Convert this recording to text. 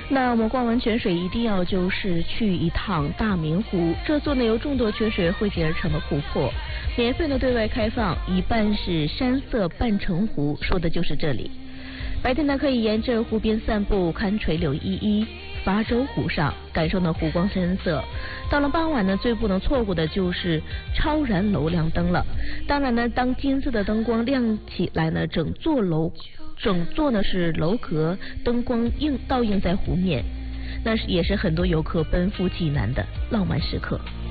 那我们逛完泉水，一定要就是去一趟大明湖。这座呢由众多泉水汇集而成的湖泊，免费的对外开放，一半是山色半城湖，说的就是这里。白天呢可以沿着湖边散步，看垂柳依依，发洲湖上感受呢湖光山色。到了傍晚呢，最不能错过的就是超燃楼亮灯了。当然呢，当金色的灯光亮起来呢，整座呢是楼阁，灯光倒映在湖面，那也是很多游客奔赴济南的浪漫时刻。